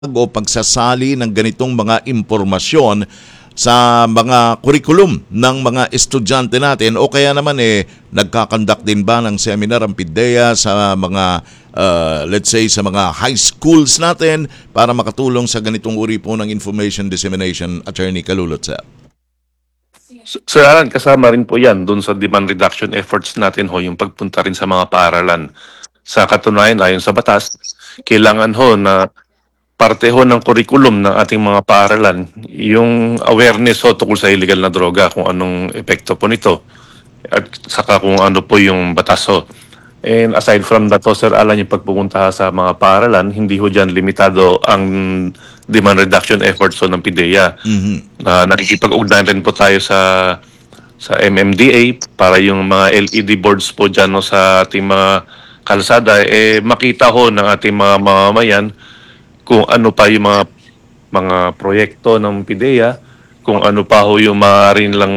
o pagsasali ng ganitong mga impormasyon sa mga kurikulum ng mga estudyante natin o kaya naman nagkakandak din ba ng seminar ang PIDEA sa mga let's say sa mga high schools natin para makatulong sa ganitong uri po ng information dissemination, Attorney Kalulot, sir? Sir Alan, kasama rin po yan doon sa demand reduction efforts natin ho, yung pagpunta rin sa mga paaralan. Sa katunayan, ayon sa batas, kailangan ho na parte ho ng curriculum ng ating mga paaralan, yung awareness ho tungkol sa illegal na droga, kung anong epekto po nito, at saka kung ano po yung batas ho. And aside from that ho, Sir Alan, yung pagpupunta sa mga paaralan, hindi ho dyan limitado ang demand reduction efforts ho ng PIDEA. Nakikipag-ugnayan rin po tayo sa MMDA para yung mga LED boards po dyan no, sa ating mga kalsada, makita ho ng ating mga mamamayan kung ano pa yung mga proyekto ng PIDEA, kung ano pa ho yung maaaring lang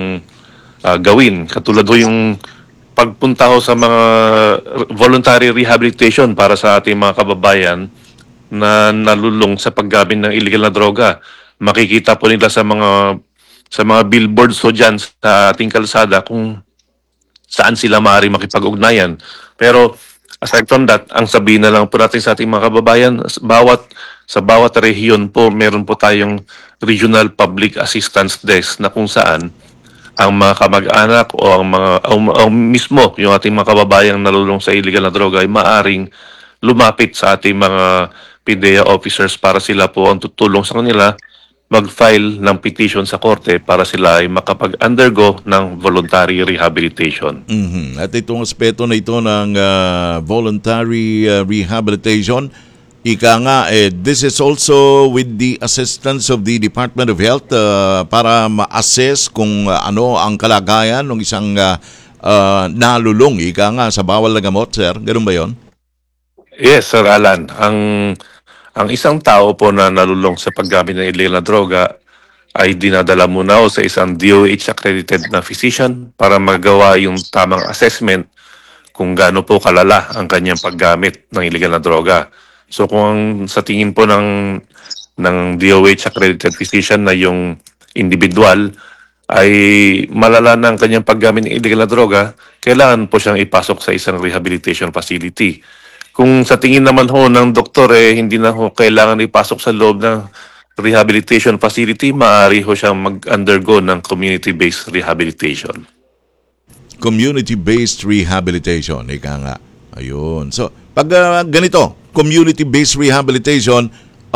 gawin. Katulad ho yung pagpunta ho sa mga voluntary rehabilitation para sa ating mga kababayan na nalulung sa paggamit ng illegal na droga. Makikita po nila sa mga billboards ho dyan sa ating kalsada kung saan sila maaari makipag-ugnayan. Pero aside from that, ang sabihin na lang po natin sa ating mga kababayan, sa bawat rehiyon po, meron po tayong Regional Public Assistance Desk na kung saan ang mga kamag-anak o ang mismo yung ating mga kababayang nalulung sa illegal na droga ay maaring lumapit sa ating mga PIDEA officers para sila po ang tutulong sa kanila mag-file ng petition sa korte para sila ay makapag-undergo ng voluntary rehabilitation. At itong aspeto na ito ng voluntary rehabilitation, ika nga, this is also with the assistance of the Department of Health para ma-assess kung ano ang kalagayan ng isang nalulung, ika nga, sa bawal na gamot, sir. Ganun ba yon? Yes, Sir Alan. Ang isang tao po na nalulong sa paggamit ng illegal na droga ay dinadala muna o sa isang DOH accredited na physician para magawa yung tamang assessment kung gaano po kalala ang kanyang paggamit ng illegal na droga. So kung sa tingin po ng DOH accredited physician na yung individual ay malala na ang kanyang paggamit ng illegal na droga, kailangan po siyang ipasok sa isang rehabilitation facility. Kung sa tingin naman ho ng doktor hindi na ho kailangan ipasok sa loob ng rehabilitation facility, maaari ho siyang mag-undergo ng community-based rehabilitation. Community-based rehabilitation, ika nga. Ayun. So, pag ganito, community-based rehabilitation,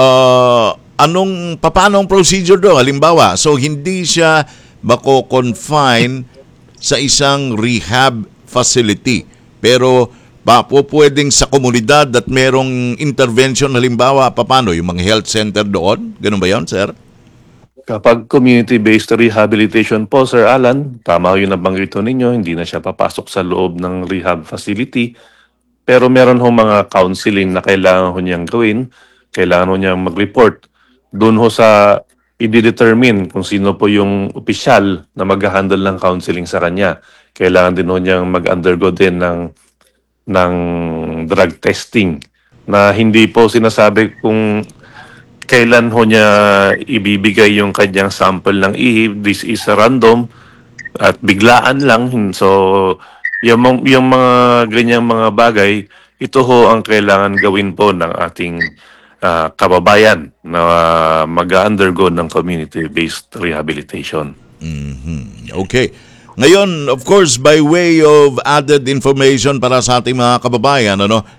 paano ang procedure do? Halimbawa, so hindi siya mako-confine sa isang rehab facility. Pero pwedeng sa komunidad at merong intervention, halimbawa, paano? Yung mga health center doon? Ganun ba yun, sir? Kapag community-based rehabilitation po, Sir Alan, tama yung nabanggit ninyo, hindi na siya papasok sa loob ng rehab facility. Pero meron ho mga counseling na kailangan ho niyang gawin, kailangan ho niyang mag-report. Doon ho sa i-determine kung sino po yung opisyal na mag-handle ng counseling sa kanya. Kailangan din ho niyang mag-undergo din ng drug testing na hindi po sinasabi kung kailan ho niya ibibigay yung kanyang sample ng ihi. This is random at biglaan lang. So, yung mga ganyang mga bagay, ito ho ang kailangan gawin po ng ating kababayan na mag-undergo ng community-based rehabilitation. Okay. Ngayon, of course, by way of added information para sa ating mga kababayan,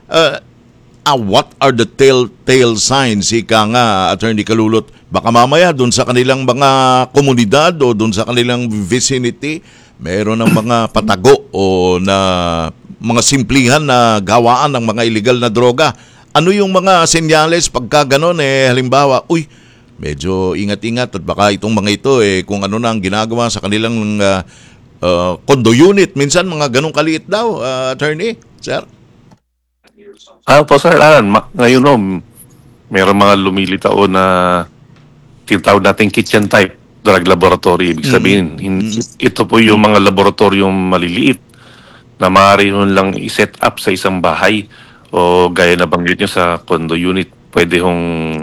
what are the telltale signs, ika nga, Attorney Kalulot? Baka mamaya dun sa kanilang mga komunidad o dun sa kanilang vicinity, meron ng mga patago o na mga simplihan na gawaan ng mga illegal na droga. Ano yung mga senyales pagka ganon, halimbawa, medyo ingat-ingat at baka itong mga ito, kung ano na ang ginagawa sa kanilang condo unit. Minsan mga ganong kaliit daw, Attorney, sir? Po, Sir Alan, ngayon meron mga lumilitaw na tinatawag natin kitchen type drug laboratory. Ibig sabihin, ito po yung mga laboratoryong maliliit na maaari lang i-set up sa isang bahay o gaya na banggit nyo sa condo unit. Pwede hong